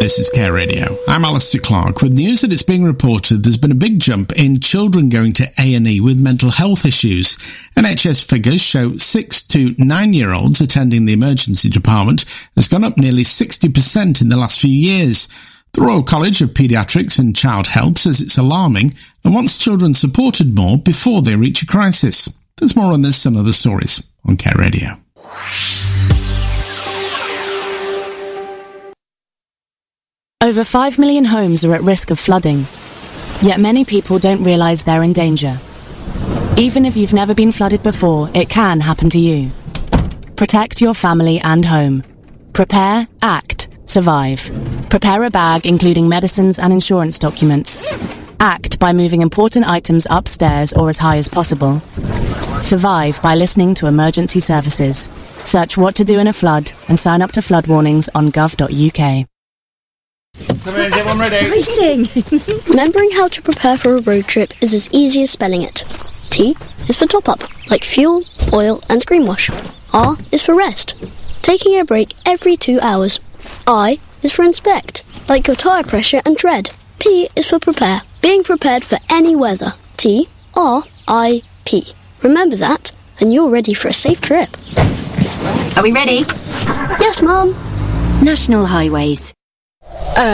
This is Care Radio. I'm Alistair Clark with news that it's being reported there's been a big jump in children going to A&E with mental health issues. NHS figures show 6 to 9-year-olds attending the emergency department has gone up nearly 60% in the last few years. The Royal College of Paediatrics and Child Health says it's alarming and wants children supported more before they reach a crisis. There's more on this and other stories on Care Radio. Over 5 million homes are at risk of flooding, yet many people don't realise they're in danger. Even if you've never been flooded before, it can happen to you. Protect your family and home. Prepare, act, survive. Prepare a bag including medicines and insurance documents. Act by moving important items upstairs or as high as possible. Survive by listening to emergency services. Search what to do in a flood and sign up to flood warnings on gov.uk. Come in, everyone ready? Exciting! Remembering how to prepare for a road trip is as easy as spelling it. T is for top up, like fuel, oil and screen wash. R is for rest, taking a break every 2 hours. I is for inspect, like your tyre pressure and tread. P is for prepare, being prepared for any weather. T-R-I-P. Remember that, and you're ready for a safe trip. Are we ready? Yes, Mum. National Highways.